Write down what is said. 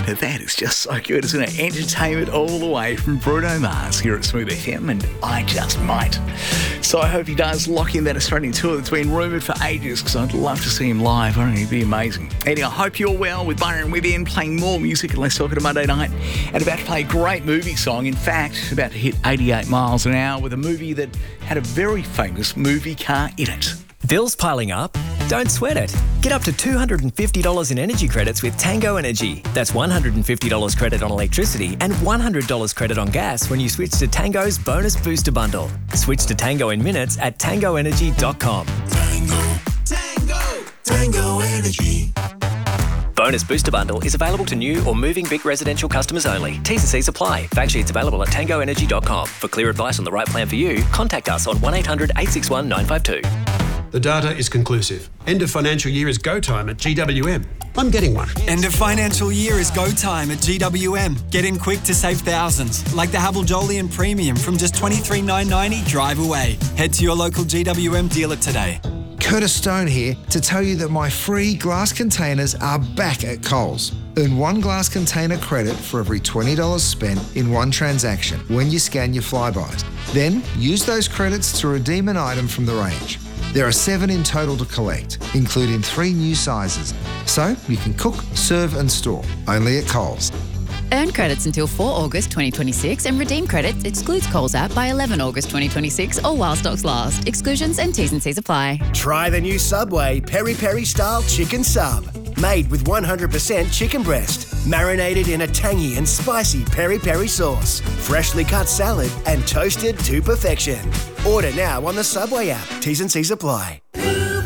That is just so good, isn't it? Entertainment all the way from Bruno Mars here at Smooth FM, and I Just Might. So I hope he does lock in that Australian tour that's been rumoured for ages, because I'd love to see him live. I think he'd be amazing. Anyway, I hope you're well with Byron Within, playing more music and Let's Talk It a Monday night, and about to play a great movie song. In fact, about to hit 88 miles an hour with a movie that had a very famous movie car in it. Bills piling up? Don't sweat it. Get up to $250 in energy credits with Tango Energy. That's $150 credit on electricity and $100 credit on gas when you switch to Tango's Bonus Booster Bundle. Switch to Tango in minutes at tangoenergy.com. Tango Energy. Bonus Booster Bundle is available to new or moving big residential customers only. T's and C's apply. Fact sheets available at tangoenergy.com. For clear advice on the right plan for you, contact us on 1800 861 952. The data is conclusive. End of financial year is go time at GWM. I'm getting one. End of financial year is go time at GWM. Get in quick to save thousands, like the Havel Jolyon Premium from just $23,990 drive away. Head to your local GWM dealer today. Curtis Stone here to tell you that my free glass containers are back at Coles. Earn one glass container credit for every $20 spent in one transaction when you scan your Flybys. Then use those credits to redeem an item from the range. There are 7 in total to collect, including 3 new sizes. So you can cook, serve and store, only at Coles. Earn credits until 4 August 2026 and redeem credits excludes Coles app by 11 August 2026 or while stocks last. Exclusions and T's and C's apply. Try the new Subway Peri Peri Style Chicken Sub. Made with 100% chicken breast, marinated in a tangy and spicy peri peri sauce, freshly cut salad and toasted to perfection. Order now on the Subway app. T's and C's apply.